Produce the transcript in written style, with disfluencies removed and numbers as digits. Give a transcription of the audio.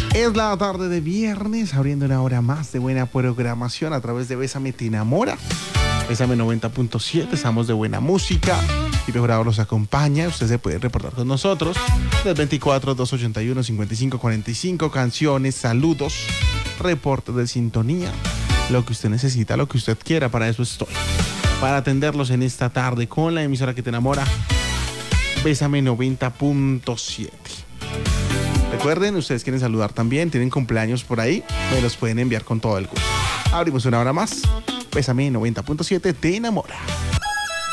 Es la tarde de viernes, abriendo una hora más de buena programación a través de Bésame Te Enamora. Bésame 90.7, estamos de buena música. Y Mejorado los acompaña. Usted se puede reportar con nosotros. 324-281-5545. Canciones, saludos, reportes de sintonía. Lo que usted necesita, lo que usted quiera, para eso estoy. Para atenderlos en esta tarde con la emisora que te enamora. Bésame 90.7. Recuerden, ustedes quieren saludar también, tienen cumpleaños por ahí, me los pueden enviar con todo el gusto. Abrimos una hora más. Bésame 90.7, te enamora.